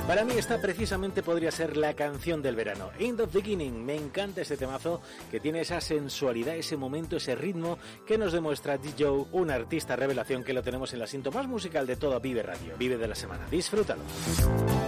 Para mí esta precisamente podría ser la canción del verano, In the Beginning. Me encanta este temazo que tiene esa sensualidad, ese momento, ese ritmo que nos demuestra D-Joe, un artista revelación que lo tenemos en la cinta más musical de toda Vive Radio, Vive de la semana. Disfrútalo.